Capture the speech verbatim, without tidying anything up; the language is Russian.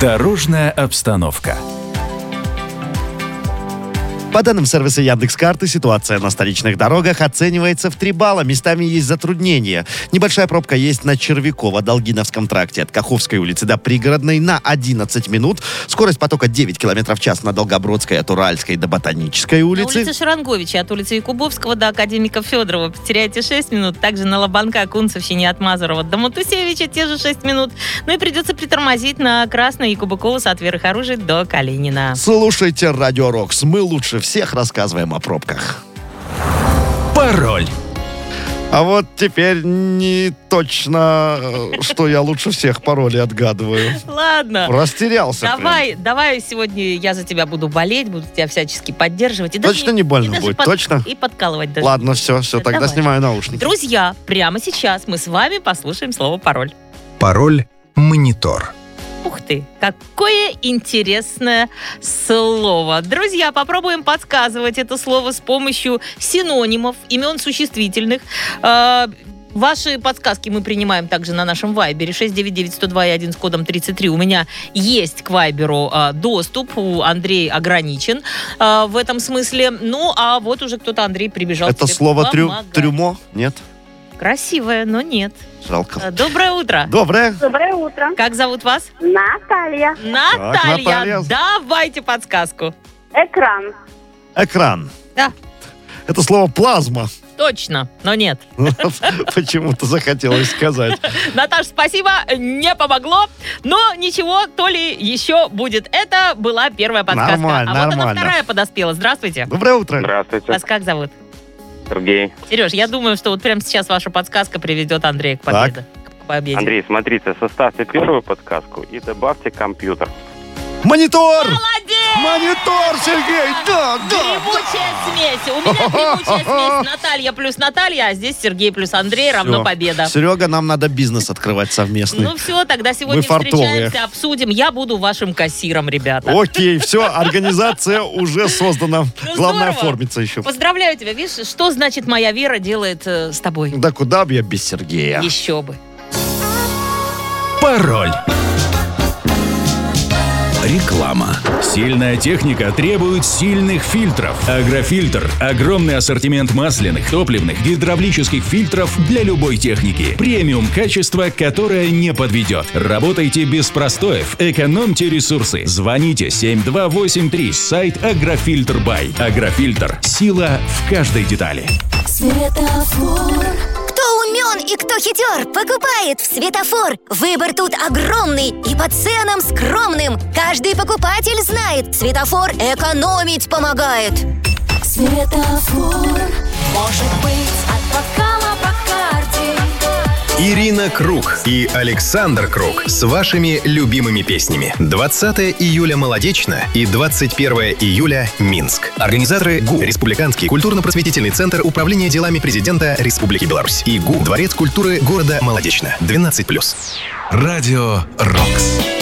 Дорожная обстановка. По данным сервиса Яндекс.Карты, ситуация на столичных дорогах оценивается в три балла. Местами есть затруднения. Небольшая пробка есть на Червякова-Долгиновском тракте от Каховской улицы до Пригородной на одиннадцать минут. Скорость потока девять километров в час на Долгобродской от Уральской до Ботанической улицы. На улице Шаранговича от улицы Якубовского до Академика Федорова потеряете шесть минут. Также на Лобанка, Кунцевщине от Мазурова до Матусевича те же шесть минут. Ну и придется притормозить на Красной и Кубакову от Веры Харужей до Калинина. Слушайте Радио Рокс. Мы лучше всех рассказываем о пробках. Пароль. А вот теперь не точно, что я лучше всех пароли отгадываю. Ладно. Растерялся. Давай, прям. давай сегодня я за тебя буду болеть, буду тебя всячески поддерживать. И точно даже, не больно и будет? под, Точно? И подкалывать даже. Ладно, все, все, тогда давай. Снимаю наушники. Друзья, прямо сейчас мы с вами послушаем слово «пароль». Пароль «монитор». Ух ты, какое интересное слово. Друзья, попробуем подсказывать это слово с помощью синонимов, имен существительных. Э, ваши подсказки мы принимаем также на нашем вайбере шесть девять девять сто два один с кодом тридцать три. У меня есть к вайберу э, доступ, у Андрея ограничен э, в этом смысле. Ну, а вот уже кто-то, Андрей, прибежал. Это слово трю, трюмо? Нет? Красивое, но нет. Жалко. Доброе утро. Доброе. Доброе утро. Как зовут вас? Наталья. Наталья. Так, Наталья. Давайте подсказку. Экран. Экран. Да. Это слово плазма. Точно, но нет. Почему-то захотелось сказать. Наташ, спасибо, не помогло. Но ничего, то ли еще будет. Это была первая подсказка. Нормально, а вот нормально. она вторая подоспела. Здравствуйте. Доброе утро. Здравствуйте. Вас как зовут? Сергей. Сереж, я думаю, что вот прямо сейчас ваша подсказка приведет Андрея к победе. К победе. Андрей, смотрите, составьте первую подсказку и добавьте компьютер. Монитор! Молодец! Монитор, Сергей! Да, да! Гремучая смесь. У меня гремучая смесь. Наталья плюс Наталья, а здесь Сергей плюс Андрей равно Всё. победа. Серега, нам надо бизнес открывать совместный. Ну все, тогда сегодня Мы фартовые. встречаемся, обсудим. Я буду вашим кассиром, ребята. Окей, все, организация уже создана. Ну, Главное, здорово. оформиться еще. Поздравляю тебя. Видишь, что значит моя вера делает э, с тобой? Да куда бы я без Сергея? Еще бы. Пароль. Реклама. Сильная техника требует сильных фильтров. Агрофильтр – огромный ассортимент масляных, топливных, гидравлических фильтров для любой техники. Премиум качество, которое не подведет. Работайте без простоев, экономьте ресурсы. Звоните семь два восемь три, сайт Агрофильтр Бай. Агрофильтр – сила в каждой детали. Светофор. Кто умен и кто хитер, покупает в Светофор. Выбор тут огромный и по ценам скромным. Каждый покупатель знает, Светофор экономить помогает. Светофор. Может быть, от подкама по карте. Ирина Круг и Александр Круг с вашими любимыми песнями. двадцатого июля Молодечно и двадцать первого июля Минск. Организаторы ГУ, Республиканский культурно-просветительный центр Управления делами президента Республики Беларусь и ГУ, Дворец культуры города Молодечно. двенадцать плюс. Радио Рокс.